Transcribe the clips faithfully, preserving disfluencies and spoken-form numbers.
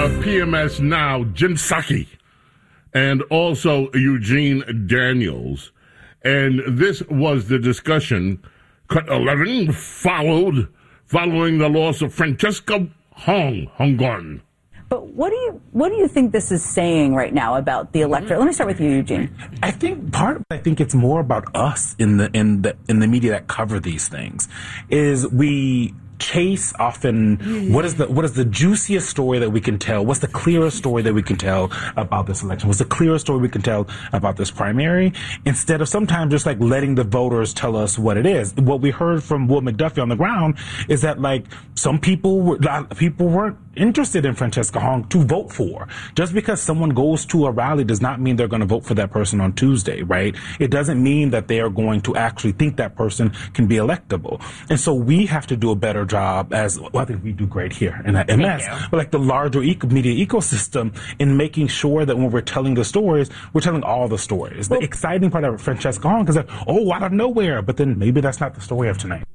uh, P M S Now, Jen Psaki, and also Eugene Daniels. And this was the discussion. Cut eleven followed following the loss of Francesca Hong, Hongon. But what do you what do you think this is saying right now about the electorate? Let me start with you, Eugene. I think part of I think it's more about us in the in the in the media that cover these things. Is we chase often what is the what is the juiciest story that we can tell? What's the clearest story that we can tell about this election? What's the clearest story we can tell about this primary? Instead of sometimes just like letting the voters tell us what it is. What we heard from Will McDuffie on the ground is that like some people were people weren't interested in Francesca Hong to vote for. Just because someone goes to a rally does not mean they're going to vote for that person on Tuesday, right? It doesn't mean that they are going to actually think that person can be electable. And so we have to do a better job as, well, I think we do great here in M S, but like the larger eco- media ecosystem in making sure that when we're telling the stories, we're telling all the stories. Well, the exciting part of Francesca Hong is that, oh, out of nowhere, but then maybe that's not the story of tonight.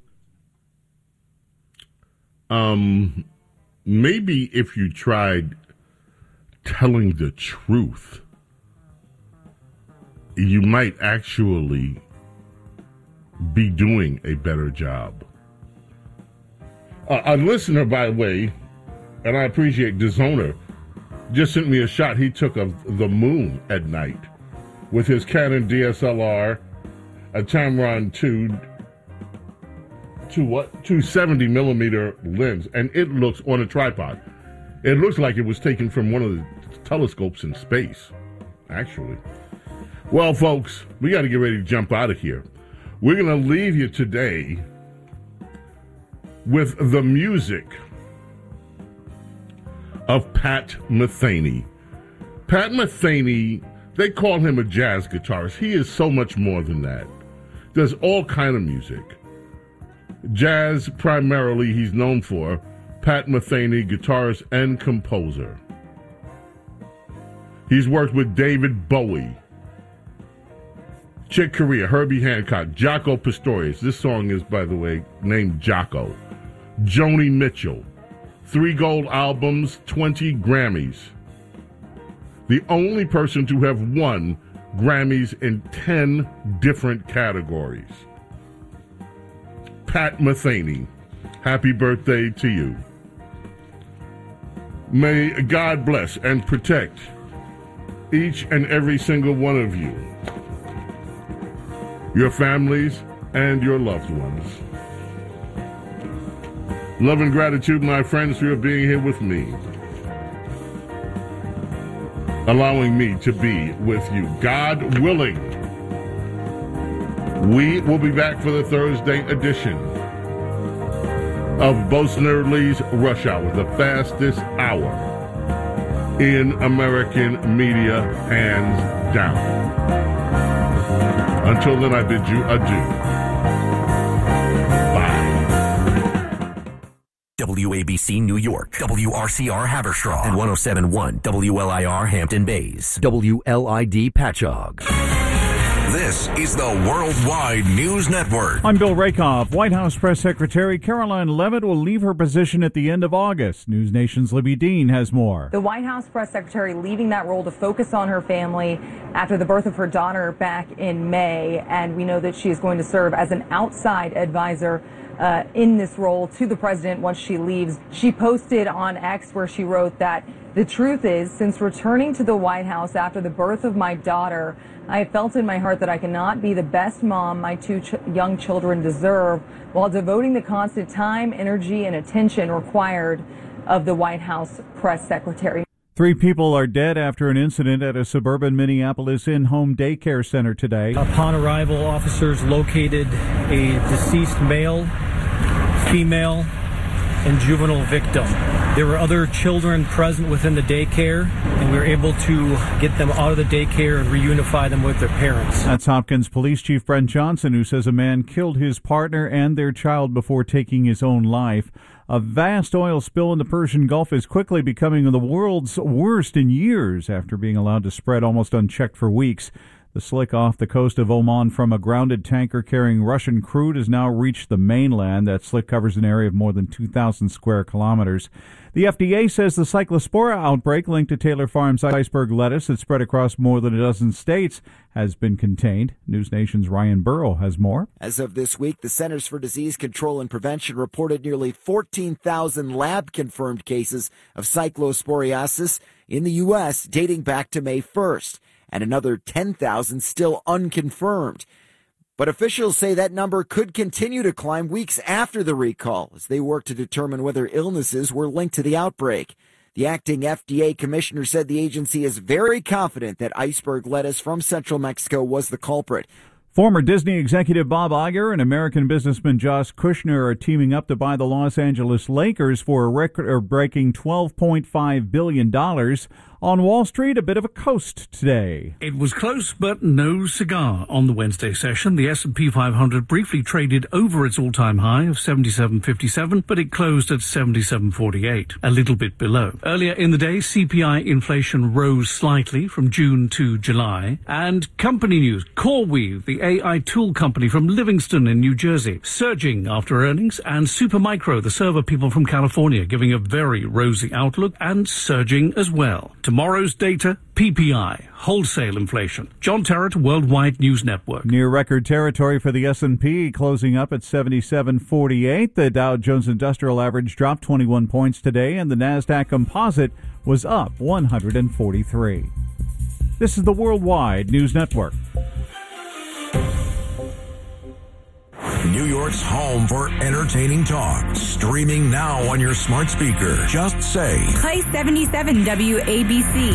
Um... Maybe if you tried telling the truth, you might actually be doing a better job. Uh, a listener, by the way, and I appreciate Disowner, just sent me a shot he took of the moon at night with his Canon D S L R, a Tamron two. To what? two seventy millimeter lens, and it looks on a tripod. It looks like it was taken from one of the telescopes in space, actually. Well, folks, we got to get ready to jump out of here. We're going to leave you today with the music of Pat Metheny. Pat Metheny, they call him a jazz guitarist. He is so much more than that. Does all kind of music. Jazz, primarily, he's known for. Pat Metheny, guitarist and composer. He's worked with David Bowie, Chick Corea, Herbie Hancock, Jaco Pastorius. This song is, by the way, named Jaco. Joni Mitchell. Three gold albums, twenty Grammys. The only person to have won Grammys in ten different categories. Pat Metheny, happy birthday to you. May God bless and protect each and every single one of you, your families, and your loved ones. Love and gratitude, my friends, for being here with me, allowing me to be with you. God willing, we will be back for the Thursday edition of Bozener Lee's Rush Hour, the fastest hour in American media, hands down. Until then, I bid you adieu. Bye. W A B C New York, W R C R Haverstraw, and one oh seven point one W L I R Hampton Bays, W L I D Patchogue. This is the Worldwide News Network. I'm Bill Rakoff. White House Press Secretary Caroline Leavitt will leave her position at the end of August. News Nation's Libby Dean has more. The White House Press Secretary leaving that role to focus on her family after the birth of her daughter back in May. And we know that she is going to serve as an outside advisor uh, in this role to the president once she leaves. She posted on X where she wrote that the truth is, since returning to the White House after the birth of my daughter, I have felt in my heart that I cannot be the best mom my two ch- young children deserve while devoting the constant time, energy, and attention required of the White House press secretary. Three people are dead after an incident at a suburban Minneapolis in-home daycare center today. Upon arrival, officers located a deceased male, female, and juvenile victim. There were other children present within the daycare, and we were able to get them out of the daycare and reunify them with their parents. That's Hopkins Police Chief Brent Johnson, who says a man killed his partner and their child before taking his own life. A vast oil spill in the Persian Gulf is quickly becoming the world's worst in years after being allowed to spread almost unchecked for weeks. The slick off the coast of Oman from a grounded tanker carrying Russian crude has now reached the mainland. That slick covers an area of more than two thousand square kilometers. The F D A says the Cyclospora outbreak linked to Taylor Farms iceberg lettuce that spread across more than a dozen states has been contained. News Nation's Ryan Burrow has more. As of this week, the Centers for Disease Control and Prevention reported nearly fourteen thousand lab-confirmed cases of cyclosporiasis in the U S dating back to May first, and another ten thousand still unconfirmed. But officials say that number could continue to climb weeks after the recall as they work to determine whether illnesses were linked to the outbreak. The acting F D A commissioner said the agency is very confident that iceberg lettuce from central Mexico was the culprit. Former Disney executive Bob Iger and American businessman Josh Kushner are teaming up to buy the Los Angeles Lakers for a record-breaking twelve point five billion dollars. On Wall Street, a bit of a coast today. It was close, but no cigar on the Wednesday session. The S and P five hundred briefly traded over its all-time high of seventy-seven fifty-seven, but it closed at seventy-seven forty-eight, a little bit below. Earlier in the day, C P I inflation rose slightly from June to July. And company news, CoreWeave, the A I tool company from Livingston in New Jersey, surging after earnings, and Supermicro, the server people from California, giving a very rosy outlook and surging as well. Tomorrow's data, P P I, wholesale inflation. John Terrett, Worldwide News Network. Near record territory for the S and P, closing up at seventy-seven forty-eight. The Dow Jones Industrial Average dropped twenty-one points today, and the NASDAQ Composite was up one hundred forty-three. This is the Worldwide News Network. New York's home for entertaining talk. Streaming now on your smart speaker. Just say, play seventy-seven W A B C.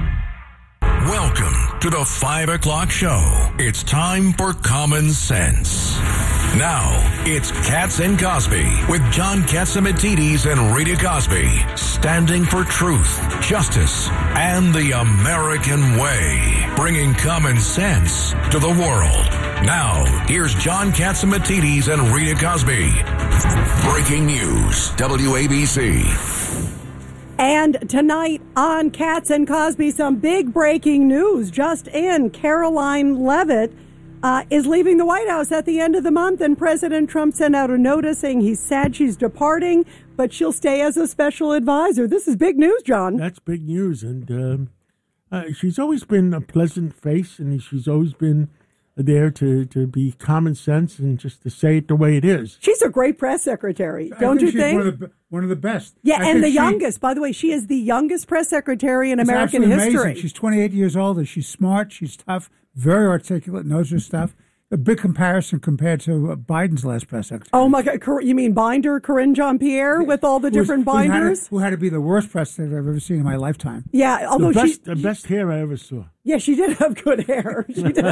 Welcome to the five o'clock show. It's time for Common Sense. Now, it's Katz and Cosby with John Catsimatidis and Rita Cosby, standing for truth, justice, and the American way, bringing common sense to the world. Now, here's John Catsimatidis and Rita Cosby. Breaking news, W A B C. And tonight on Katz and Cosby, some big breaking news just in. Caroline Leavitt uh, is leaving the White House at the end of the month, and President Trump sent out a notice saying he's sad she's departing, but she'll stay as a special advisor. This is big news, John. That's big news, and um, uh, she's always been a pleasant face, and she's always been there to, to be common sense and just to say it the way it is. She's a great press secretary, don't think you she's think? One of, the, one of the best. Yeah, I and the she, youngest. By the way, she is the youngest press secretary in it's American history. Amazing. She's twenty-eight years old, and she's smart, she's tough, very articulate, knows her stuff. A big comparison compared to uh, Biden's last press secretary. Oh, my God. You mean Binder, Corinne Jean-Pierre, with all the who different was, binders? Who had, to, who had to be the worst press secretary I've ever seen in my lifetime. Yeah, although the best, she... The best hair I ever saw. Yeah, she did have good hair. She did.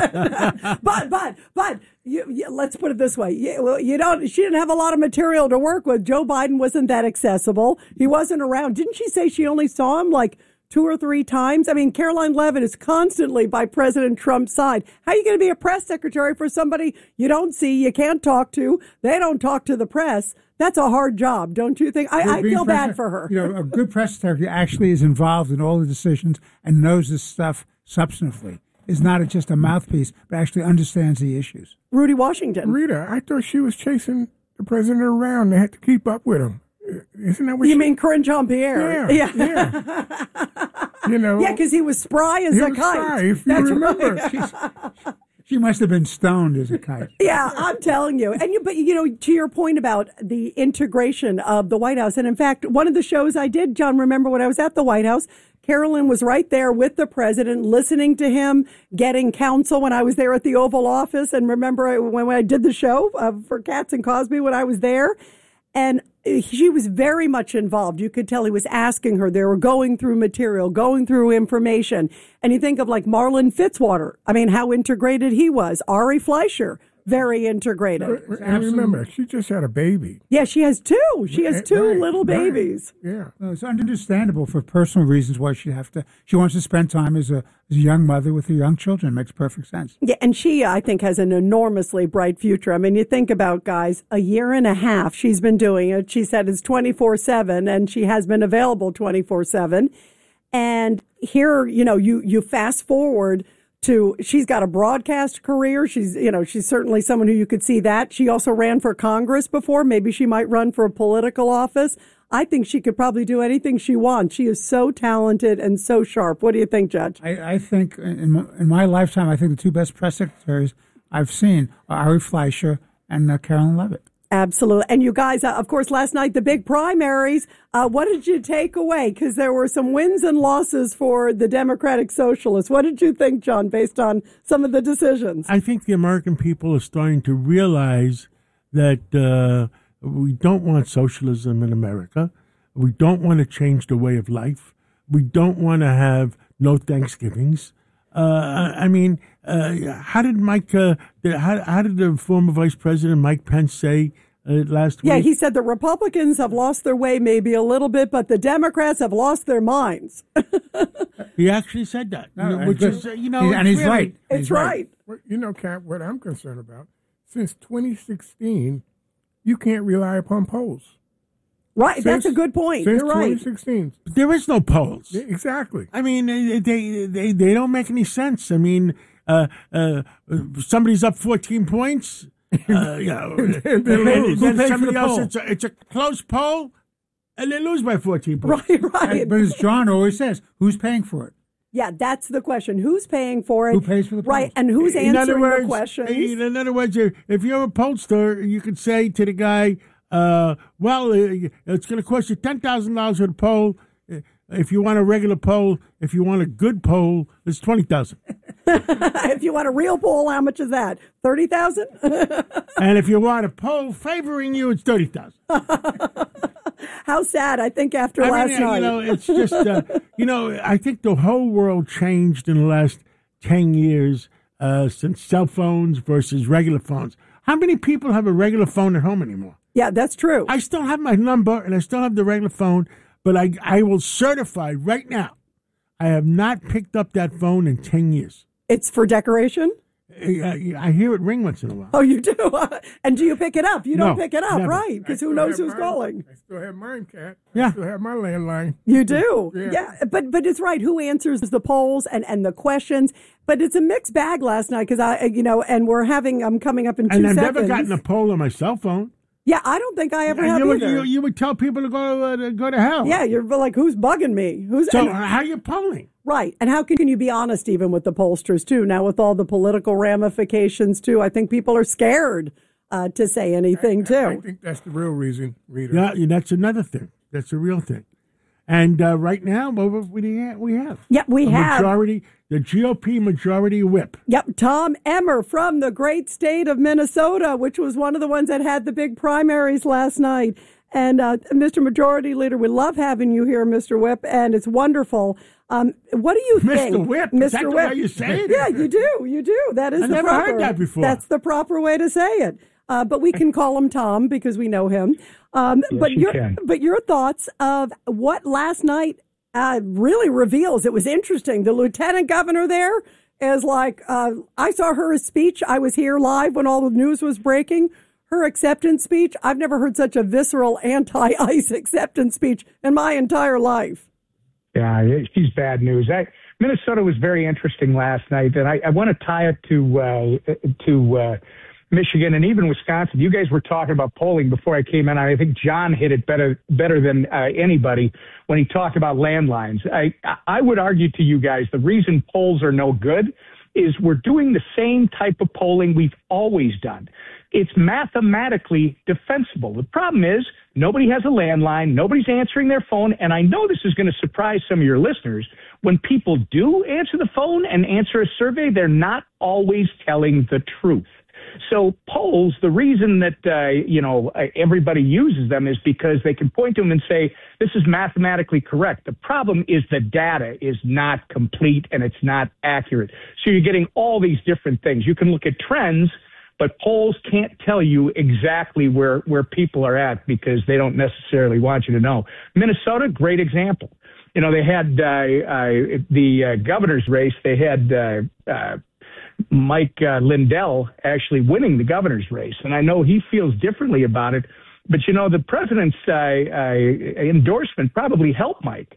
but, but, but, you, you, let's put it this way. You, well, you don't, she didn't have a lot of material to work with. Joe Biden wasn't that accessible. He wasn't around. Didn't she say she only saw him like two or three times? I mean, Caroline Leavitt is constantly by President Trump's side. How are you going to be a press secretary for somebody you don't see, you can't talk to, they don't talk to the press? That's a hard job, don't you think? I, I feel bad for her. You know, a good press secretary actually is involved in all the decisions and knows this stuff substantively. Is not just a mouthpiece, but actually understands the issues. Rudy Washington. Rita, I thought she was chasing the president around. They had to keep up with him. Isn't that what you she... mean Corinne Jean-Pierre? Yeah, yeah. yeah. You know, yeah, because he was spry as he a was kite. Spry, if you That's remember. Right. She must have been stoned as a kite. Yeah, I'm telling you. And you, but you know, to your point about the integration of the White House, and in fact, one of the shows I did, John, remember when I was at the White House, Carolyn was right there with the president, listening to him, getting counsel when I was there at the Oval Office. And remember when, when I did the show uh, for Katz and Cosby when I was there, and she was very much involved. You could tell he was asking her. They were going through material, going through information. And you think of like Marlon Fitzwater. I mean, how integrated he was. Ari Fleischer, very integrated. I remember, she just had a baby. Yeah, she has two. She has two right, little babies. Right. Yeah. Well, it's understandable for personal reasons why she have to. She wants to spend time as a, as a young mother with her young children. It makes perfect sense. Yeah, and she, I think, has an enormously bright future. I mean, you think about, guys, a year and a half she's been doing it. She said it's twenty-four seven, and she has been available twenty-four seven. And here, you know, you, you fast forward to, she's got a broadcast career. She's, you know, she's certainly someone who you could see that. She also ran for Congress before. Maybe she might run for a political office. I think she could probably do anything she wants. She is so talented and so sharp. What do you think, Judge? I, I think in my, in my lifetime, I think the two best press secretaries I've seen are Ari Fleischer and uh, Carolyn Levitt. Absolutely. And you guys, uh, of course, last night, the big primaries, uh, what did you take away? Because there were some wins and losses for the Democratic Socialists. What did you think, John, based on some of the decisions? I think the American people are starting to realize that uh, we don't want socialism in America. We don't want to change the way of life. We don't want to have no Thanksgivings. Uh, I mean, uh, how did Mike? Uh, how, how did the former Vice President Mike Pence say uh, last yeah, week? Yeah, he said the Republicans have lost their way maybe a little bit, but the Democrats have lost their minds. He actually said that, no, which is, uh, you know, and he's really, right. It's he's right. right. Well, you know, Cap, what I'm concerned about, since twenty sixteen, you can't rely upon polls. Right, Since, that's a good point. Since You're right. twenty sixteen. There is no polls. Yeah, exactly. I mean, they, they they they don't make any sense. I mean, uh, uh, somebody's up fourteen points. Uh, you know, and, and then somebody else. The it's a, it's a close poll, and they lose by fourteen points. Right, right. But as John always says, who's paying for it? Yeah, that's the question. Who's paying for it? Who pays for the polls? Right, and who's in answering other words, the questions? In other words, if you're a pollster, you could say to the guy, uh, well, it's going to cost you ten thousand dollars for the poll. If you want a regular poll, if you want a good poll, it's twenty thousand dollars. If you want a real poll, how much is that? thirty thousand dollars? And if you want a poll favoring you, it's thirty thousand dollars. How sad, I think, after I last mean, night. You know, it's just, uh, you know, I think the whole world changed in the last ten years uh, since cell phones versus regular phones. How many people have a regular phone at home anymore? Yeah, that's true. I still have my number and I still have the regular phone, but I, I will certify right now, I have not picked up that phone in ten years. It's for decoration? I, I hear it ring once in a while. Oh, you do? And do you pick it up? You don't No, pick it up, never. right? Because I who still knows have who's mine. calling? I still have mine, Cat. Yeah. I still have my landline. You do? Yeah. Yeah. But but it's right. Who answers the polls and, and the questions? But it's a mixed bag last night because I, you know, and we're having, I'm coming up in two And I've seconds. never gotten a poll on my cell phone. Yeah, I don't think I ever have you, would, either. you, you would tell people to go uh, to go to hell. Yeah, you're like, who's bugging me? Who's So and- how are you polling? Right. And how can you be honest even with the pollsters, too? Now, with all the political ramifications, too, I think people are scared uh, to say anything, too. I think that's the real reason, Rita. Yeah, yeah, that's another thing. That's a real thing. And uh, right now, what do we have? We have. Yeah, we a have. Majority, the G O P majority whip. Yep, Tom Emmer from the great state of Minnesota, which was one of the ones that had the big primaries last night. And uh, Mister Majority Leader, we love having you here, Mister Whip, and it's wonderful. Um, what do you Mister think, Whip? Mister Is that the Whip? way you say it? Yeah, you do. You do. That is I the never proper, heard that before. That's the proper way to say it. Uh, but we can call him Tom because we know him. Um, Yes, but you your can. but your thoughts of what last night uh, really reveals. It was interesting. The lieutenant governor there is like, uh, I saw her speech. I was here live when all the news was breaking. Her acceptance speech, I've never heard such a visceral anti-ICE acceptance speech in my entire life. Yeah, she's bad news. I, Minnesota was very interesting last night, and I, I want to tie it to uh, to uh, Michigan and even Wisconsin. You guys were talking about polling before I came in. I think John hit it better better than uh, anybody when he talked about landlines. I I would argue to you guys the reason polls are no good is we're doing the same type of polling we've always done. It's mathematically defensible. The problem is nobody has a landline, nobody's answering their phone, and I know this is going to surprise some of your listeners. When people do answer the phone and answer a survey, they're not always telling the truth. So polls, the reason that, uh, you know, everybody uses them is because they can point to them and say, this is mathematically correct. The problem is the data is not complete and it's not accurate. So you're getting all these different things. You can look at trends, but polls can't tell you exactly where, where people are at because they don't necessarily want you to know. Minnesota, great example. You know, they had uh, uh, the uh, governor's race. They had uh, uh, Mike uh, Lindell actually winning the governor's race. And I know he feels differently about it. But, you know, the president's uh, uh, endorsement probably helped Mike.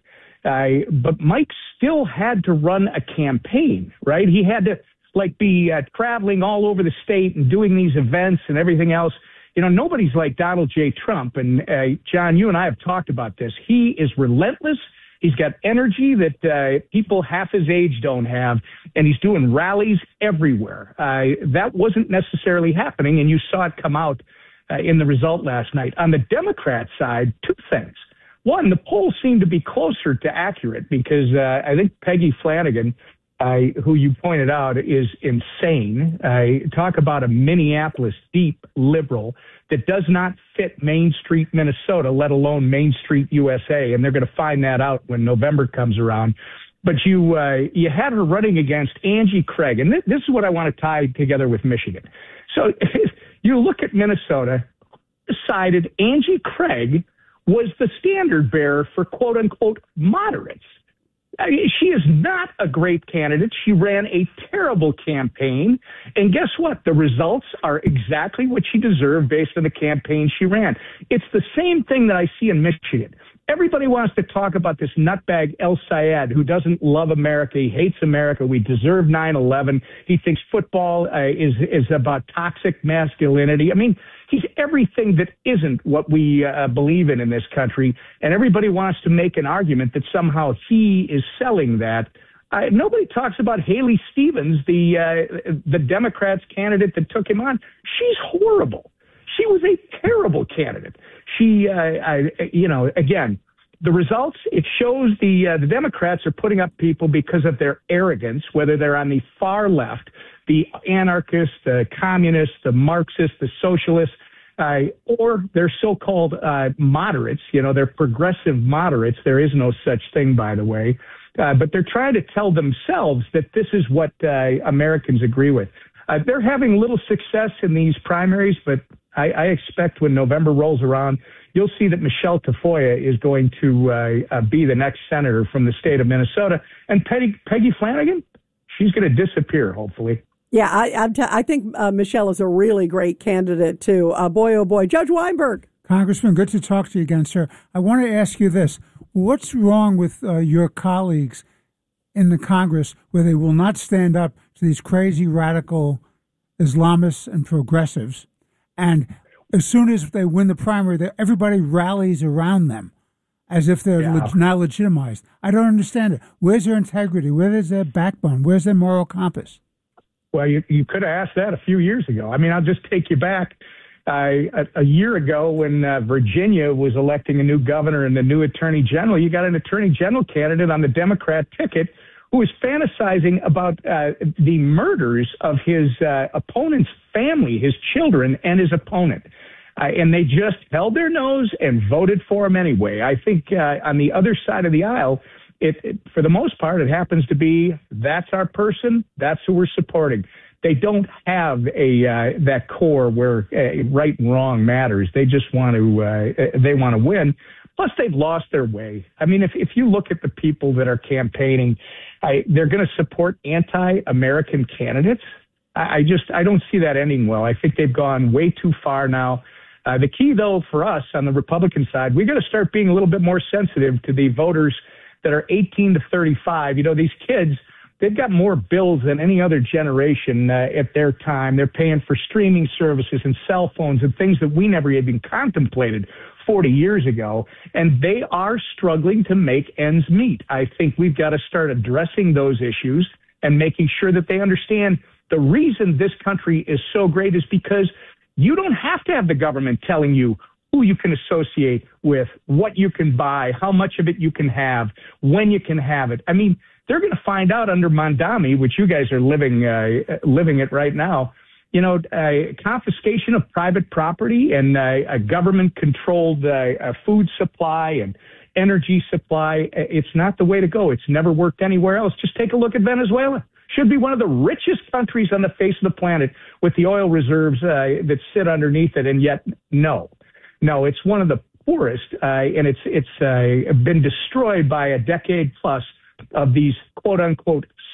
Uh, but Mike still had to run a campaign, right? He had to like be uh, traveling all over the state and doing these events and everything else. You know, nobody's like Donald J. Trump. And uh, John, you and I have talked about this. He is relentless. He's got energy that uh, people half his age don't have, and he's doing rallies everywhere. Uh, that wasn't necessarily happening, and you saw it come out uh, in the result last night. On the Democrat side, two things. One, the polls seem to be closer to accurate because uh, I think Peggy Flanagan, uh, who you pointed out, is insane. Uh, talk about a Minneapolis deep liberal that does not fit Main Street, Minnesota, let alone Main Street, U S A. And they're going to find that out when November comes around. But you uh, you had her running against Angie Craig. And th- this is what I want to tie together with Michigan. So you look at Minnesota, decided Angie Craig was the standard bearer for quote unquote moderates. I mean, she is not a great candidate. She ran a terrible campaign. And guess what? The results are exactly what she deserved based on the campaign she ran. It's the same thing that I see in Michigan. Everybody wants to talk about this nutbag El Sayed who doesn't love America. He hates America. We deserve nine eleven. He thinks football uh, is, is about toxic masculinity. I mean, he's everything that isn't what we uh, believe in in this country. And everybody wants to make an argument that somehow he is selling that. Uh, nobody talks about Haley Stevens, the uh, the Democrats candidate that took him on. She's horrible. She was a terrible candidate. She, uh, I, you know, again, the results, it shows the uh, the Democrats are putting up people because of their arrogance, whether they're on the far left, the anarchists, the communists, the Marxists, the socialists, uh, or they're so-called uh, moderates. You know, they're progressive moderates. There is no such thing, by the way. Uh, but they're trying to tell themselves that this is what uh, Americans agree with. Uh, they're having little success in these primaries, but I, I expect when November rolls around, you'll see that Michelle Tafoya is going to uh, uh, be the next senator from the state of Minnesota. And Peggy, Peggy Flanagan, she's going to disappear, hopefully. Yeah, I, I, t- I think uh, Michelle is a really great candidate, too. Uh, boy, oh, boy. Judge Weinberg. Congressman, good to talk to you again, sir. I want to ask you this. What's wrong with uh, your colleagues in the Congress where they will not stand up to these crazy radical Islamists and progressives, and as soon as they win the primary, everybody rallies around them as if they're yeah. leg- now legitimized? I don't understand it. Where's their integrity? Where's their backbone? Where's their moral compass? Well, you, you could have asked that a few years ago. I mean, I'll just take you back uh, a, a year ago when uh, Virginia was electing a new governor and the new attorney general. You got an attorney general candidate on the Democrat ticket who was fantasizing about uh, the murders of his uh, opponent's family, his children, and his opponent. Uh, and they just held their nose and voted for him anyway. I think uh, on the other side of the aisle, it, it, for the most part, it happens to be that's our person, that's who we're supporting. They don't have a uh, that core where uh, right and wrong matters. They just want to uh, they want to win. Plus, they've lost their way. I mean, if if you look at the people that are campaigning, I, they're going to support anti-American candidates. I, I just I don't see that ending well. I think they've gone way too far now. Uh, the key, though, for us on the Republican side, we got to start being a little bit more sensitive to the voters that are eighteen to thirty-five. You know, these kids, they've got more bills than any other generation uh, at their time. They're paying for streaming services and cell phones and things that we never even contemplated forty years ago, and they are struggling to make ends meet. I think we've got to start addressing those issues and making sure that they understand the reason this country is so great is because you don't have to have the government telling you who you can associate with, what you can buy, how much of it you can have, when you can have it. I mean, they're going to find out under Mondami, which you guys are living uh, living it right now, you know, uh, confiscation of private property and uh, a government-controlled uh, food supply and energy supply. It's not the way to go. It's never worked anywhere else. Just take a look at Venezuela. Should be one of the richest countries on the face of the planet with the oil reserves uh, that sit underneath it, and yet no. No, it's one of the poorest, uh, and it's it's uh, been destroyed by a decade plus of these quote-unquote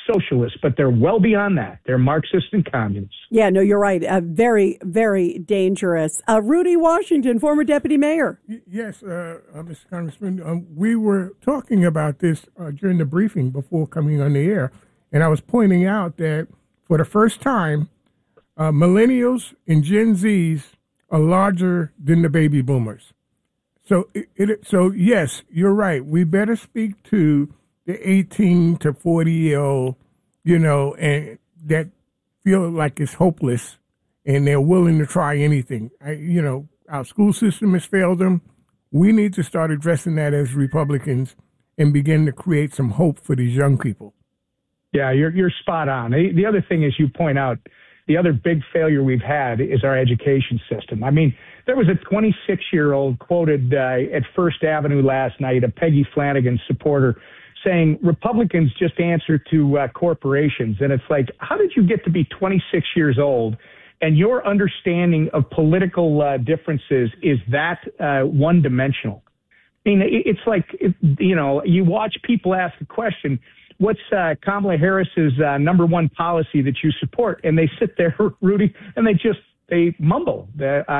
socialists, but they're well beyond that. They're Marxists and communists. Yeah, no, you're right. Uh, very, very dangerous. Uh, Rudy Washington, former deputy mayor. Y- yes, uh, uh, Mister Congressman, um, we were talking about this uh, during the briefing before coming on the air, and I was pointing out that for the first time, uh, millennials and Gen Zs are larger than the baby boomers. So, it, it, so yes, you're right. We better speak to the eighteen to forty year old, you know, and that feel like it's hopeless, and they're willing to try anything. I, you know, our school system has failed them. We need to start addressing that as Republicans and begin to create some hope for these young people. Yeah, you're you're spot on. The the other thing is, you point out, the other big failure we've had is our education system. I mean, there was a twenty-six-year-old quoted uh, at First Avenue last night, a Peggy Flanagan supporter, saying Republicans just answer to uh, corporations. And it's like, how did you get to be twenty-six years old and your understanding of political uh, differences is that uh, one-dimensional? I mean, it's like, you know, you watch people ask the question, what's uh, Kamala Harris's uh, number one policy that you support? And they sit there, Rudy, and they just, they mumble.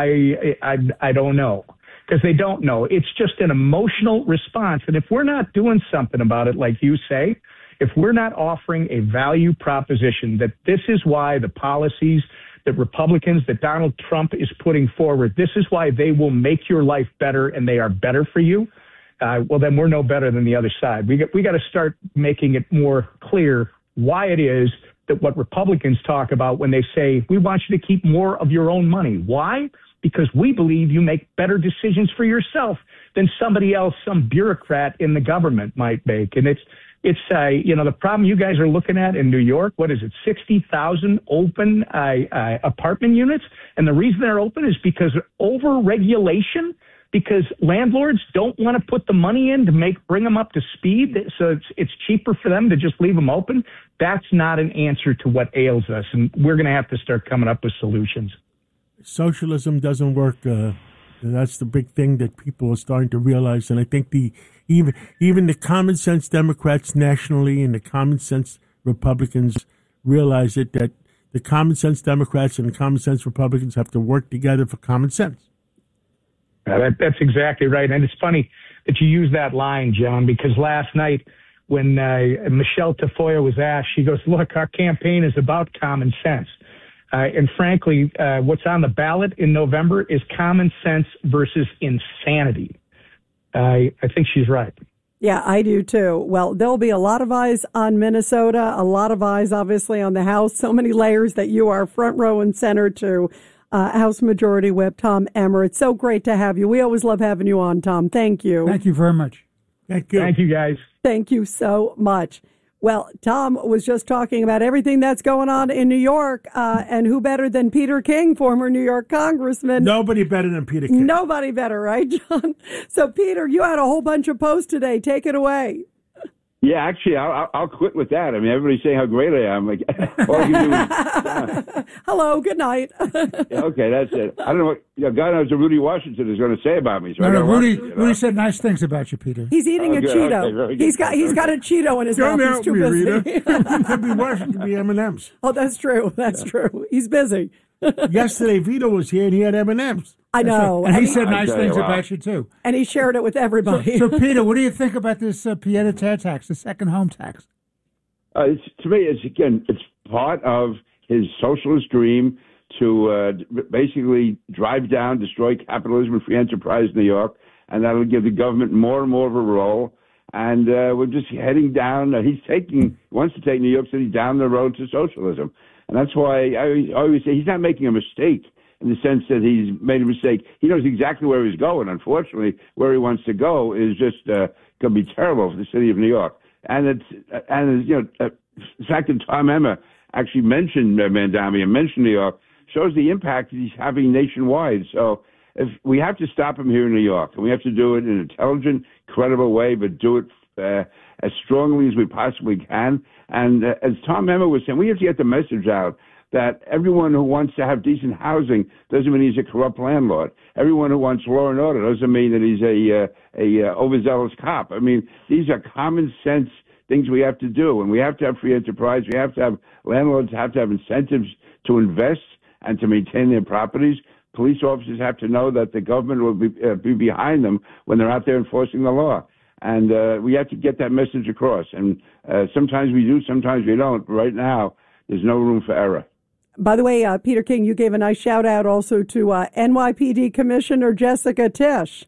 I, I, I don't know, because they don't know. It's just an emotional response. And if we're not doing something about it, like you say, if we're not offering a value proposition that this is why the policies that Republicans, that Donald Trump is putting forward, this is why they will make your life better and they are better for you, uh, well, then we're no better than the other side. We got, we got to start making it more clear why it is that what Republicans talk about when they say, we want you to keep more of your own money. Why? Because we believe you make better decisions for yourself than somebody else, some bureaucrat in the government might make. And it's, it's uh, you know, the problem you guys are looking at in New York, what is it, sixty thousand open uh, uh, apartment units? And the reason they're open is because over-regulation, because landlords don't want to put the money in to make bring them up to speed, so it's it's cheaper for them to just leave them open. That's not an answer to what ails us, and we're going to have to start coming up with solutions. Socialism doesn't work. Uh, that's the big thing that people are starting to realize, and I think the even even the common sense Democrats nationally and the common sense Republicans realize it, that the common sense Democrats and the common sense Republicans have to work together for common sense. Uh, that, that's exactly right. And it's funny that you use that line, John, because last night when uh, Michelle Tafoya was asked, she goes, look, our campaign is about common sense. Uh, and frankly, uh, what's on the ballot in November is common sense versus insanity. Uh, I think she's right. Yeah, I do too. Well, there'll be a lot of eyes on Minnesota, a lot of eyes, obviously, on the House. So many layers that you are front row and center to. Uh, House Majority Whip Tom Emmer. It's so great to have you. We always love having you on, Tom. Thank you. Thank you very much. Thank you. Thank you, guys. Thank you so much. Well, Tom was just talking about everything that's going on in New York, uh, and who better than Peter King, former New York congressman? Nobody better than Peter King. Nobody better, right, John? So, Peter, you had a whole bunch of posts today. Take it away. Yeah, actually, I'll, I'll quit with that. I mean, everybody's saying how great I am. Like, all you do is, uh, hello, good night. okay, that's it. I don't know what, you know, God knows what Rudy Washington is going to say about me. So no, I no, Rudy, watch it, you know? Rudy said nice things about you, Peter. He's eating oh, a good. Cheeto. Okay, very good. he's got he's got a Cheeto in his Don't mouth. He's too me, busy. Rita. Could be worse. It could be M and M's. Oh, that's true. That's yeah. true. He's busy. Yesterday, Vito was here and he had M and M's. I know. And, and he he, said nice things you, wow. about you, too. And he shared it with everybody. So, so Peter, what do you think about this uh, pied-à-terre tax, the second home tax? Uh, it's, to me, it's again, it's part of his socialist dream to uh, basically drive down, destroy capitalism and free enterprise in New York, and that'll give the government more and more of a role. And uh, we're just heading down. Uh, he's taking, he wants to take New York City down the road to socialism, and that's why I always, I always say he's not making a mistake in the sense that he's made a mistake. He knows exactly where he's going. Unfortunately, where he wants to go is just uh, going to be terrible for the city of New York. And it's and you know uh, the fact that Tom Emmer actually mentioned uh, Mandami and mentioned New York shows the impact that he's having nationwide. So if we have to stop him here in New York, and we have to do it in an intelligent, credible way, but do it uh, as strongly as we possibly can. And uh, as Tom Emmer was saying, we have to get the message out that everyone who wants to have decent housing doesn't mean he's a corrupt landlord. Everyone who wants law and order doesn't mean that he's a uh, a uh, overzealous cop. I mean, these are common sense things we have to do. And we have to have free enterprise. We have to have landlords have to have incentives to invest and to maintain their properties. Police officers have to know that the government will be, uh, be behind them when they're out there enforcing the law. And uh, we have to get that message across. And uh, sometimes we do, sometimes we don't. But right now, there's no room for error. By the way, uh, Peter King, you gave a nice shout out also to uh, N Y P D Commissioner Jessica Tisch.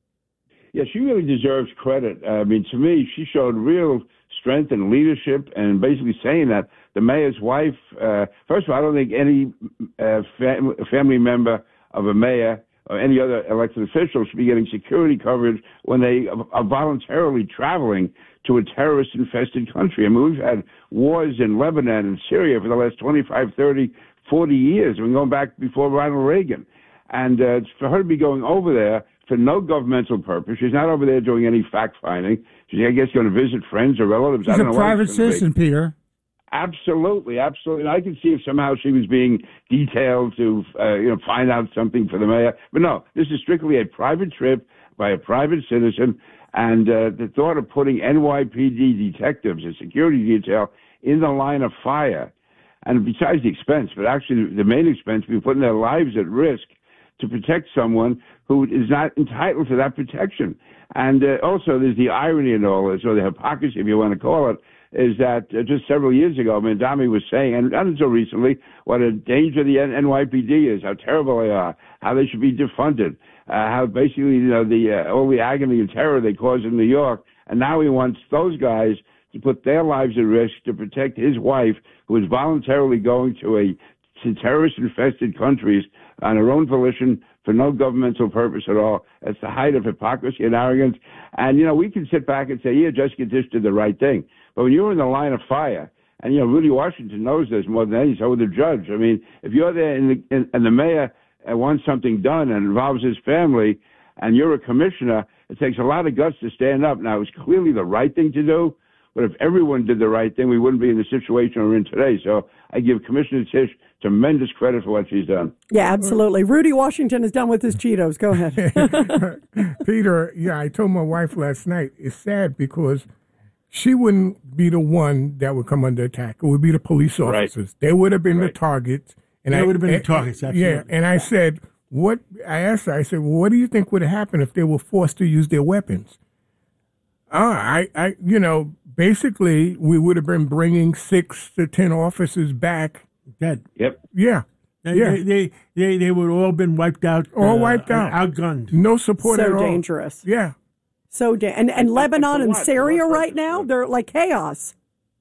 Yeah, she really deserves credit. I mean, to me, she showed real strength and leadership, and basically saying that the mayor's wife, uh, first of all, I don't think any uh, fam- family member of a mayor or any other elected official should be getting security coverage when they are voluntarily traveling to a terrorist-infested country. I mean, we've had wars in Lebanon and Syria for the last twenty-five, thirty, forty years. We're going back before Ronald Reagan. And uh, for her to be going over there for no governmental purpose, she's not over there doing any fact-finding. She's, I guess, going to visit friends or relatives. She's I don't a know private citizen, Peter. Absolutely, absolutely. And I can see if somehow she was being detailed to, uh, you know, find out something for the mayor. But no, this is strictly a private trip by a private citizen. And uh, the thought of putting N Y P D detectives, a security detail, in the line of fire, and besides the expense, but actually the main expense, we're putting their lives at risk to protect someone who is not entitled to that protection. And uh, also there's the irony in all this, or the hypocrisy, if you want to call it, is that uh, just several years ago, Mandami was saying, and not until recently, what a danger the N Y P D is, how terrible they are, how they should be defunded, uh, how basically, you know, the uh, all the agony and terror they cause in New York. And now he wants those guys to put their lives at risk to protect his wife, who is voluntarily going to a to terrorist-infested countries on her own volition for no governmental purpose at all. That's the height of hypocrisy and arrogance. And, you know, we can sit back and say, yeah, Jessica Tisch did the right thing. But when you're in the line of fire, and, you know, Rudy Washington knows this more than any, so would the judge. I mean, if you're there in the, in, and the mayor wants something done and involves his family, and you're a commissioner, it takes a lot of guts to stand up. Now, it's clearly the right thing to do, but if everyone did the right thing, we wouldn't be in the situation we're in today. So I give Commissioner Tisch tremendous credit for what she's done. Yeah, absolutely. Rudy Washington is done with his Cheetos. Go ahead. Peter, yeah, I told my wife last night, it's sad because she wouldn't be the one that would come under attack. It would be the police officers. Right. They would have been right. the targets. And they I, would have been and, the targets, absolutely. Yeah, and I said, what? I asked her, I said, well, what do you think would have happened if they were forced to use their weapons? Ah, I, I, you know, basically, we would have been bringing six to ten officers back. Dead. Yep. Yeah. They, yeah. They, they, they, they would all been wiped out. All uh, wiped out. Outgunned. No support so at all. So dangerous. Yeah. So da- and and Lebanon and Syria right now, they're like chaos.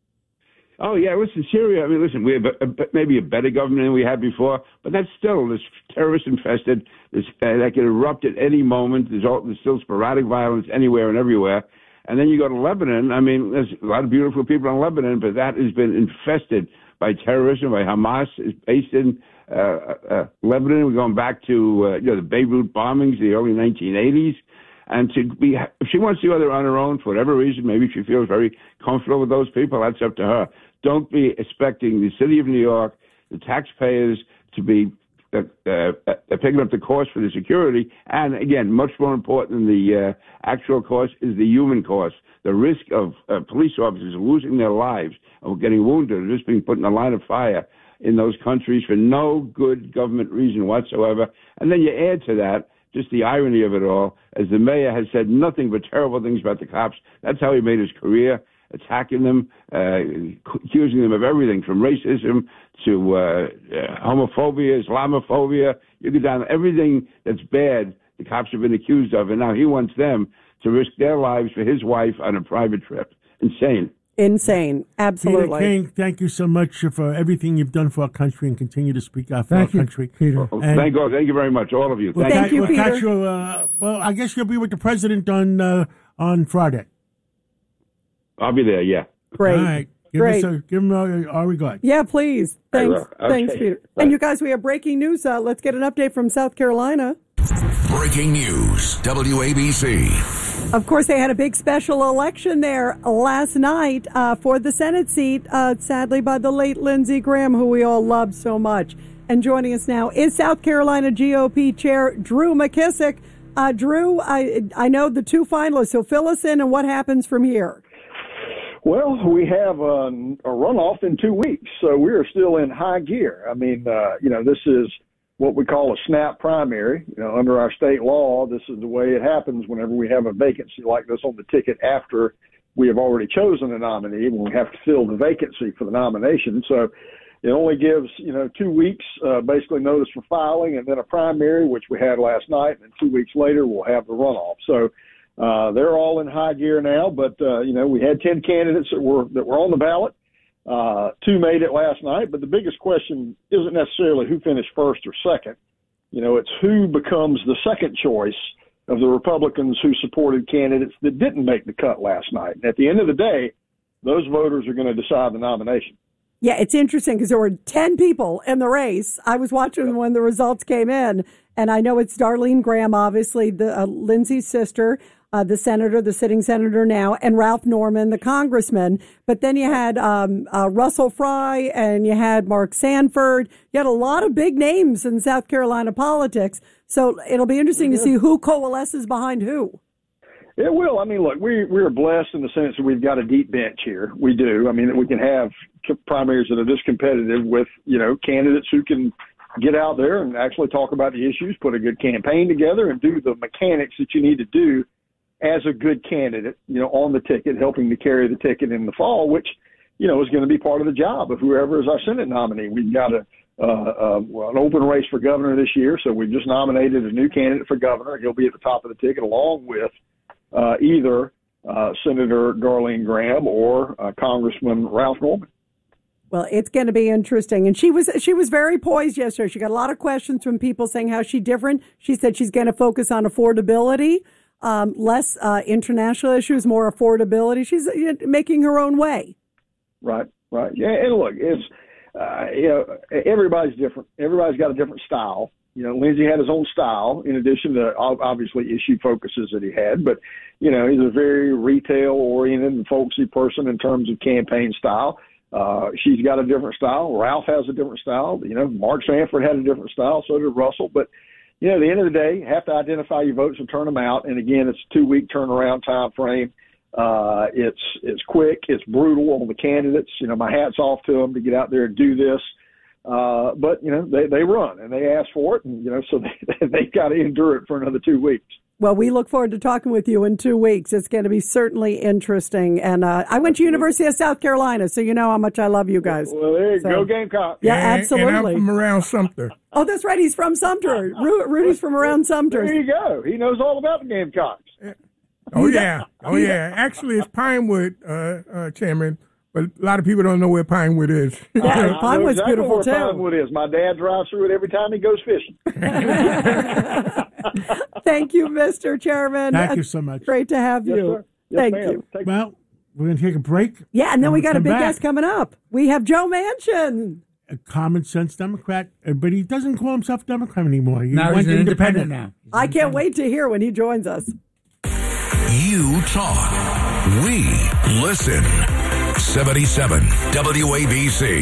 Oh, yeah, listen, Syria, I mean, listen, we have a, a, maybe a better government than we had before, but that's still this terrorist-infested, this, uh, that can erupt at any moment. There's, all, there's still sporadic violence anywhere and everywhere. And then you go to Lebanon. I mean, there's a lot of beautiful people in Lebanon, but that has been infested by terrorism, by Hamas. It's based in uh, uh, Lebanon. We're going back to uh, you know the Beirut bombings, the early nineteen eighties. And to be, if she wants to go there on her own for whatever reason, maybe she feels very comfortable with those people, that's up to her. Don't be expecting the city of New York, the taxpayers, to be uh, uh, uh, picking up the cost for the security. And again, much more important than the uh, actual cost is the human cost. The risk of uh, police officers losing their lives or getting wounded or just being put in a line of fire in those countries for no good government reason whatsoever. And then you add to that just the irony of it all, as the mayor has said nothing but terrible things about the cops. That's how he made his career, attacking them, uh, accusing them of everything from racism to uh, uh, homophobia, Islamophobia. You go down everything that's bad the cops have been accused of, and now he wants them to risk their lives for his wife on a private trip. Insane. Insane. Absolutely. Peter King, thank you so much for everything you've done for our country and continue to speak out for thank our you, country. Peter. Well, thank God. Thank you very much, all of you. We'll thank ca- you, we'll Peter. Catch you, uh, well, I guess you'll be with the president on uh, on Friday. I'll be there, yeah. Great. All right. Give, Great. Us a, give him our, our regards. Yeah, please. Thanks. Okay. Thanks, Peter. Bye. And you guys, we have breaking news. Uh, let's get an update from South Carolina. Breaking news, W A B C. Of course, they had a big special election there last night uh, for the Senate seat, uh, sadly by the late Lindsey Graham, who we all love so much. And joining us now is South Carolina G O P Chair Drew McKissick. Uh, Drew, I, I know the two finalists, so fill us in on what happens from here. Well, we have a, a runoff in two weeks, so we are still in high gear. I mean, uh, you know, this is what we call a snap primary. You know, under our state law, this is the way it happens whenever we have a vacancy like this on the ticket after we have already chosen a nominee, when we have to fill the vacancy for the nomination. So it only gives, you know, two weeks, uh, basically notice for filing, and then a primary, which we had last night, and then two weeks later we'll have the runoff. So uh, they're all in high gear now, but, uh, you know, we had ten candidates that were that were on the ballot. Uh, two made it last night, but the biggest question isn't necessarily who finished first or second. You know, it's who becomes the second choice of the Republicans who supported candidates that didn't make the cut last night. And at the end of the day, those voters are going to decide the nomination. Yeah, it's interesting because there were ten people in the race. I was watching when the results came in, and I know it's Darlene Graham, obviously, the uh, Lindsay's sister, uh, the senator, the sitting senator now, and Ralph Norman, the congressman. But then you had um, uh, Russell Fry, and you had Mark Sanford. You had a lot of big names in South Carolina politics. So it'll be interesting to see who coalesces behind who. It will. I mean, look, we we are blessed in the sense that we've got a deep bench here. We do. I mean, we can have primaries that are this competitive with, you know, candidates who can get out there and actually talk about the issues, put a good campaign together, and do the mechanics that you need to do as a good candidate, you know, on the ticket, helping to carry the ticket in the fall, which, you know, is going to be part of the job of whoever is our Senate nominee. We've got a Uh, uh, well, an open race for governor this year, so we've just nominated a new candidate for governor. He'll be at the top of the ticket along with uh, either uh, Senator Darlene Graham or uh, Congressman Ralph Norman. Well, it's going to be interesting. And she was she was very poised yesterday. She got a lot of questions from people saying how she's different. She said she's going to focus on affordability, um, less uh, international issues, more affordability. She's uh, making her own way. Right, right. Yeah, and look, it's Uh, you know, everybody's different. Everybody's got a different style. You know, Lindsey had his own style in addition to obviously issue focuses that he had. But, you know, he's a very retail-oriented and folksy person in terms of campaign style. Uh, she's got a different style. Ralph has a different style. You know, Mark Sanford had a different style. So did Russell. But, you know, at the end of the day, you have to identify your votes and turn them out. And, again, it's a two-week turnaround time frame. Uh, it's it's quick, it's brutal on the candidates. You know, my hat's off to them to get out there and do this. Uh, but, you know, they, they run and they ask for it. And, you know, so they, they've got to endure it for another two weeks. Well, we look forward to talking with you in two weeks. It's going to be certainly interesting. And uh, I went to University of South Carolina, so you know how much I love you guys. Well, there you so, go, Gamecock. Yeah, and, absolutely. And I'm from around Sumter. Oh, that's right. He's from Sumter. Ru- Rudy's from around Sumter. There you go. He knows all about the Gamecocks. Oh, yeah. Oh, yeah. Actually, it's Pinewood, uh, uh, Chairman, but a lot of people don't know where Pinewood is. Yeah, Pinewood's exactly beautiful, where too. Pinewood is. My dad drives through it every time he goes fishing. Thank you, Mister Chairman. Thank you so much. Great to have Yes, you. sir. Yes, Thank ma'am. you. Take Well, we're going to take a break. Yeah, and then we got a come big back. guest coming up. We have Joe Manchin. A common sense Democrat, uh, but he doesn't call himself Democrat anymore. He Now went he's an independent now. I can't wait to hear when he joins us. You talk. We listen. seventy-seven W A B C.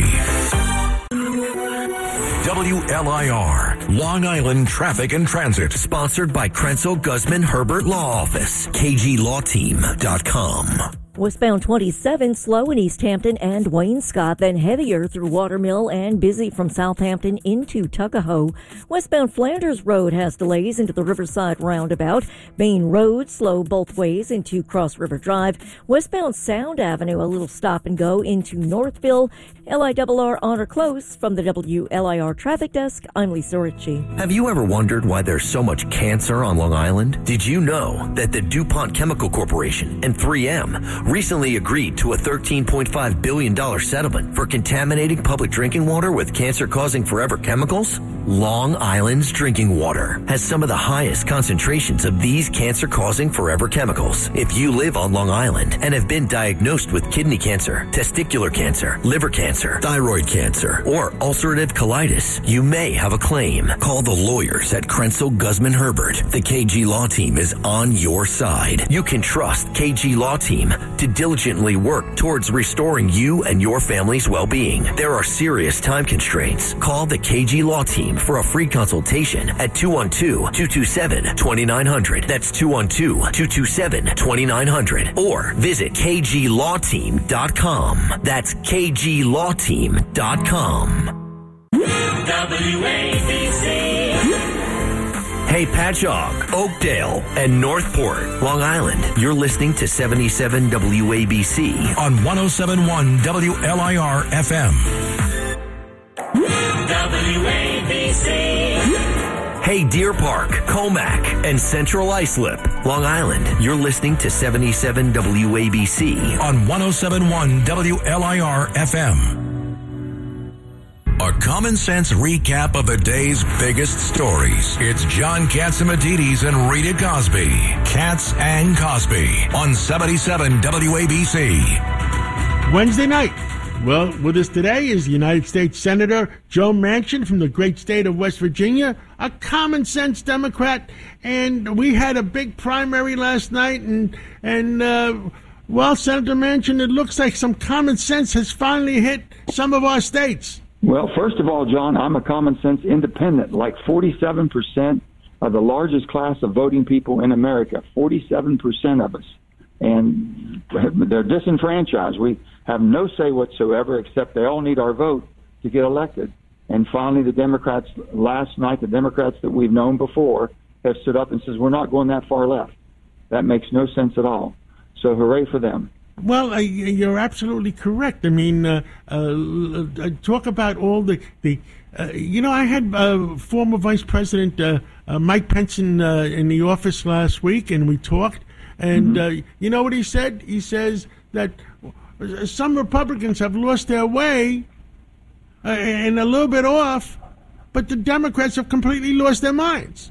W L I R, Long Island Traffic and Transit. Sponsored by Krenzel Guzman Herbert Law Office. K G Law Team dot com. Westbound twenty-seven, slow in East Hampton and Waynescott, then heavier through Watermill and busy from Southampton into Tuckahoe. Westbound Flanders Road has delays into the Riverside roundabout. Main Road slow both ways into Cross River Drive. Westbound Sound Avenue, a little stop and go into Northville. L I R R on or close from the W L I R Traffic Desk. I'm Lisa Ritchie. Have you ever wondered why there's so much cancer on Long Island? Did you know that the DuPont Chemical Corporation and three M recently agreed to a thirteen point five billion dollars settlement for contaminating public drinking water with cancer-causing forever chemicals? Long Island's drinking water has some of the highest concentrations of these cancer-causing forever chemicals. If you live on Long Island and have been diagnosed with kidney cancer, testicular cancer, liver cancer, thyroid cancer, or ulcerative colitis, you may have a claim. Call the lawyers at Krenzel Guzman Herbert. The K G Law Team is on your side. You can trust K G Law Team to diligently work towards restoring you and your family's well-being. There are serious time constraints. Call the K G Law Team time for a free consultation at two one two, two two seven, two nine zero zero. That's two one two, two two seven, two nine zero zero. Or visit k g law team dot com. That's k g law team dot com. W A B C. Hey, Patchogue, Oakdale, and Northport, Long Island. You're listening to seventy-seven W A B C on one oh seven point one W L I R F M. W A B C. Hey, Deer Park, Comac, and Central Islip, Long Island. You're listening to seventy-seven W A B C on one oh seven point one W L I R F M. A common sense recap of the day's biggest stories. It's John Catsimatidis and Rita Cosby. Katz and Cosby on seventy-seven W A B C. Wednesday night. Well, with us today is the United States Senator Joe Manchin from the great state of West Virginia, a common sense Democrat. And we had a big primary last night. And, and uh, well, Senator Manchin, it looks like some common sense has finally hit some of our states. Well, first of all, John, I'm a common sense independent, like forty-seven percent of the largest class of voting people in America, forty-seven percent of us. And they're disenfranchised. We have no say whatsoever, except they all need our vote to get elected. And finally, the Democrats, last night, the Democrats that we've known before have stood up and says, we're not going that far left. That makes no sense at all. So hooray for them. Well, uh, you're absolutely correct. I mean, uh, uh, talk about all the, the uh, you know, I had uh, former Vice President uh, uh, Mike Pence in, uh, in the office last week, and we talked. And mm-hmm. uh, you know what he said? He says that some Republicans have lost their way uh, and a little bit off, but the Democrats have completely lost their minds.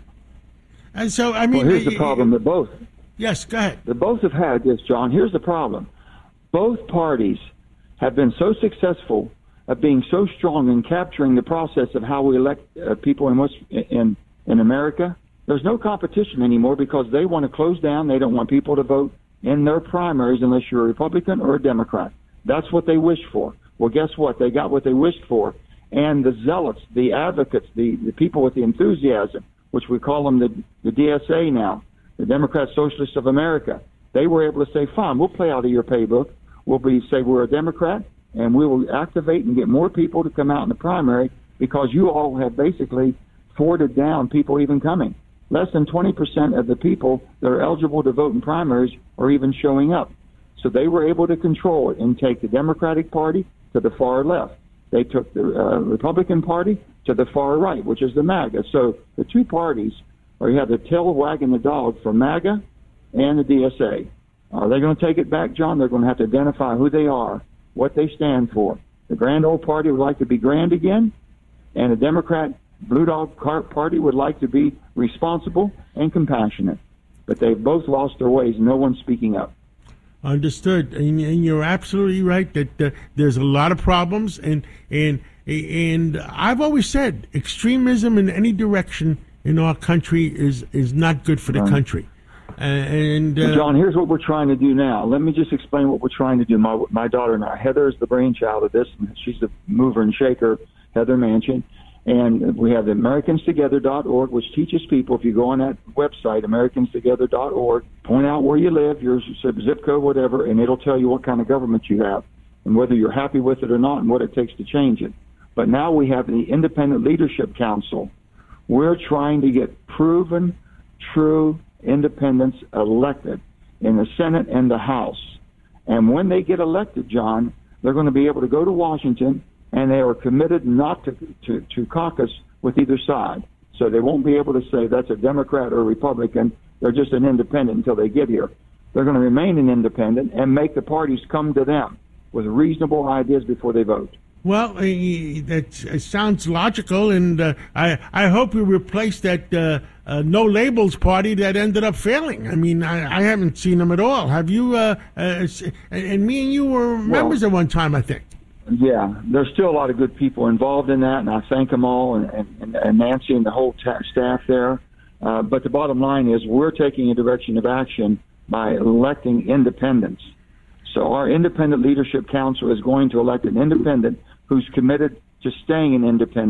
And so, I mean... Well, here's the problem. They're both... Yes, go ahead. They both have had this, John. Here's the problem. Both parties have been so successful at being so strong in capturing the process of how we elect uh, people in, West, in in America. There's no competition anymore because they want to close down. They don't want people to vote in their primaries unless you're a Republican or a Democrat. That's what they wish for. Well, guess what? They got what they wished for. And the zealots, the advocates, the, the people with the enthusiasm, which we call them the, the D S A now, the Democrat Socialists of America, they were able to say, fine, we'll play out of your playbook. We'll be say we're a Democrat, and we will activate and get more people to come out in the primary because you all have basically thwarted down people even coming. Less than twenty percent of the people that are eligible to vote in primaries are even showing up. So they were able to control it and take the Democratic Party to the far left. They took the uh, Republican Party to the far right, which is the MAGA. So the two parties, or you have the tail wagging the dog for MAGA and the D S A. Are they going to take it back, John? They're going to have to identify who they are, what they stand for. The Grand Old Party would like to be grand again, and the Democrat Blue Dog Party would like to be responsible and compassionate. But they've both lost their ways. No one's speaking up. Understood. And, and you're absolutely right that uh, there's a lot of problems. And, and, and I've always said extremism in any direction in our country is, is not good for the right. country. And uh, well, John, here's what we're trying to do now. Let me just explain what we're trying to do. My my daughter and I, Heather is the brainchild of this. And she's the mover and shaker, Heather Manchin. And we have the Americans Together dot org, which teaches people, if you go on that website, Americans Together dot org, point out where you live, your zip code, whatever, and it'll tell you what kind of government you have and whether you're happy with it or not and what it takes to change it. But now we have the Independent Leadership Council. We're trying to get proven, true independents elected in the Senate and the House. And when they get elected, John, they're going to be able to go to Washington, and they are committed not to, to, to caucus with either side. So they won't be able to say that's a Democrat or a Republican. They're just an independent until they get here. They're going to remain an independent and make the parties come to them with reasonable ideas before they vote. Well, uh, that uh, sounds logical, and uh, I I hope we replace that uh, uh, no labels party that ended up failing. I mean, I, I haven't seen them at all. Have you? Uh, uh, and me and you were members well, at one time, I think. Yeah, there's still a lot of good people involved in that, and I thank them all, and, and, and Nancy and the whole ta- staff there. Uh, but the bottom line is we're taking a direction of action by electing independents. So our Independent Leadership Council is going to elect an independent who's committed to staying an independent.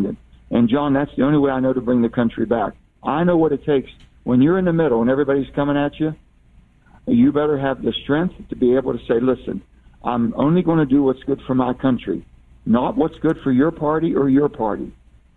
And, John, that's the only way I know to bring the country back. I know what it takes. When you're in the middle and everybody's coming at you, you better have the strength to be able to say, listen, I'm only going to do what's good for my country, not what's good for your party or your party.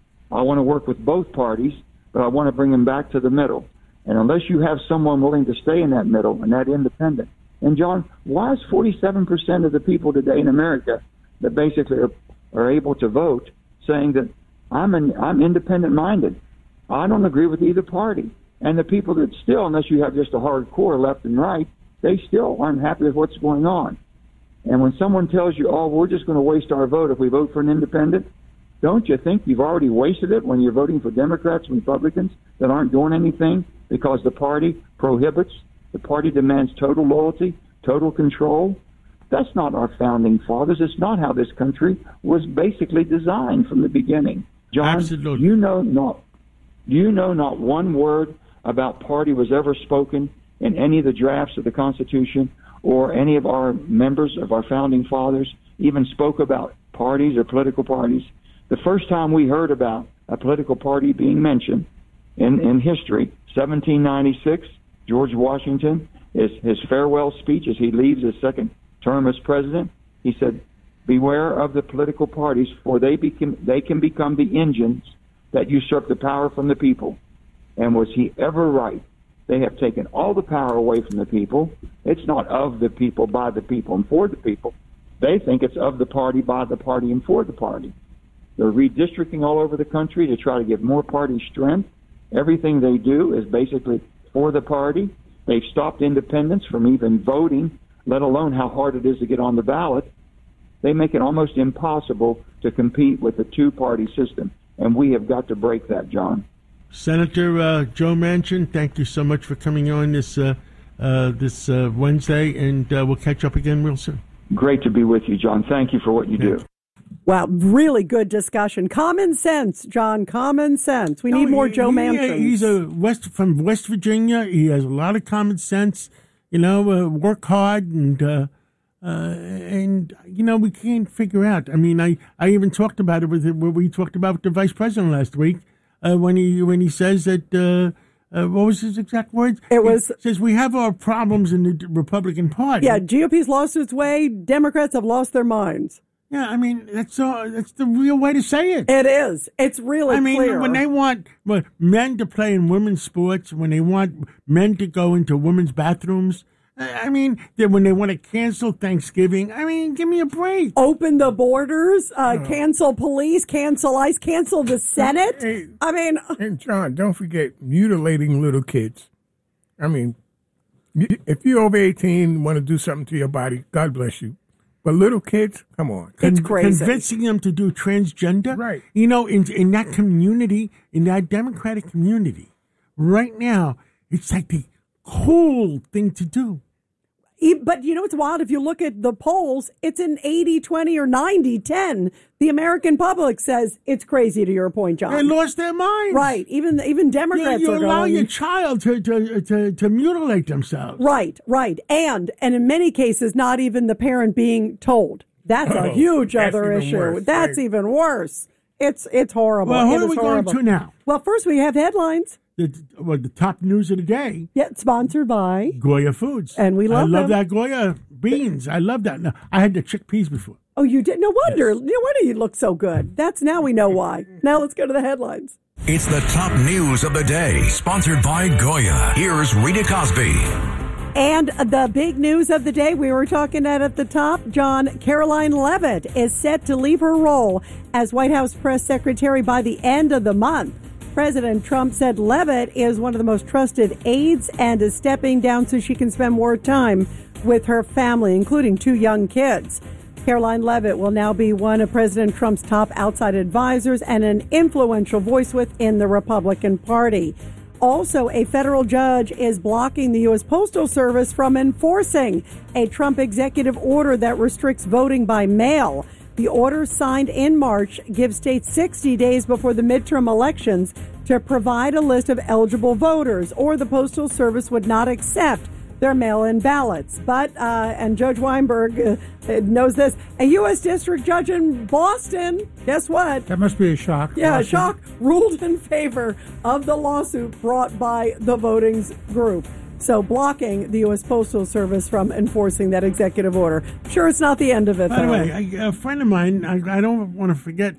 I want to work with both parties, but I want to bring them back to the middle. And unless you have someone willing to stay in that middle and that independent. And, John, why is forty-seven percent of the people today in America that basically are, are able to vote saying that I'm an, I'm independent-minded? I don't agree with either party. And the people that still, unless you have just a hardcore left and right, they still aren't happy with what's going on. And when someone tells you, oh, we're just going to waste our vote if we vote for an independent, don't you think you've already wasted it when you're voting for Democrats and Republicans that aren't doing anything because the party prohibits, the party demands total loyalty, total control? That's not our founding fathers. It's not how this country was basically designed from the beginning. John, Absolutely. you know not, you know not one word about party was ever spoken in any of the drafts of the Constitution, or any of our members of our founding fathers even spoke about parties or political parties. The first time we heard about a political party being mentioned in, in history, seventeen ninety-six, George Washington, his, his farewell speech as he leaves his second term as president, he said, beware of the political parties, for they, become, they can become the engines that usurp the power from the people. And was he ever right? They have taken all the power away from the people. It's not of the people, by the people, and for the people. They think it's of the party, by the party, and for the party. They're redistricting all over the country to try to give more party strength. Everything they do is basically for the party. They've stopped independents from even voting, let alone how hard it is to get on the ballot. They make it almost impossible to compete with the two-party system, and we have got to break that, John. Senator uh, Joe Manchin, thank you so much for coming on this uh, uh, this uh, Wednesday, and uh, we'll catch up again real soon. Great to be with you, John. Thank you for what you do. Wow, really good discussion. Common sense, John, common sense. We need no, more he, Joe Manchin. He's a West from West Virginia. He has a lot of common sense, you know, uh, work hard, and, uh, uh, and you know, we can't figure out. I mean, I, I even talked about it with what we talked about with the vice president last week. Uh, when he when he says that, uh, uh, what was his exact words? It was he says we have our problems in the Republican Party. Yeah, G O P's lost its way. Democrats have lost their minds. Yeah, I mean that's uh, that's the real way to say it. It is. It's really I mean, clear. When they want well, men to play in women's sports, when they want men to go into women's bathrooms. I mean, when they want to cancel Thanksgiving, I mean, give me a break. Open the borders, uh, oh. cancel police, cancel ICE, cancel the Senate. Hey, I mean... And, John, don't forget mutilating little kids. I mean, if you're over eighteen and want to do something to your body, God bless you. But little kids, come on. It's crazy. Convincing them to do transgender. Right. You know, in, in that community, in that Democratic community, right now, it's like the cool thing to do. But you know what's wild? If you look at the polls, it's an eighty twenty or ninety ten. The American public says it's crazy, to your point, John. They lost their minds. Right. Even even Democrats you, you are allow going, your child to, to, to, to mutilate themselves. Right, right. And and in many cases, not even the parent being told. That's oh, a huge that's other issue. Worse, that's right. even worse. It's it's horrible. Well, what it are we horrible. going to now? Well, first we have headlines. The, well, the top news of the day. Yeah, sponsored by Goya Foods. And we love I love them. that Goya beans. I love that. No, I had the chickpeas before. Oh, you did? No wonder. Yes. No wonder you look so good. That's now we know why. Now let's go to the headlines. It's the top news of the day, sponsored by Goya. Here's Rita Cosby. And the big news of the day we were talking at at the top, John, Caroline Leavitt is set to leave her role as White House press secretary by the end of the month. President Trump said Leavitt is one of the most trusted aides and is stepping down so she can spend more time with her family, including two young kids. Caroline Leavitt will now be one of President Trump's top outside advisors and an influential voice within the Republican Party. Also, a federal judge is blocking the U S Postal Service from enforcing a Trump executive order that restricts voting by mail. The order, signed in March, gives states sixty days before the midterm elections to provide a list of eligible voters, or the Postal Service would not accept their mail-in ballots. But, uh, and Judge Weinberg uh, knows this, a U S district judge in Boston, guess what? That must be a shock. Yeah, Boston. shock, ruled in favor of the lawsuit brought by the Votings Group. So blocking the U S Postal Service from enforcing that executive order. I'm sure it's not the end of it, By the though. way, I, a friend of mine, I, I don't want to forget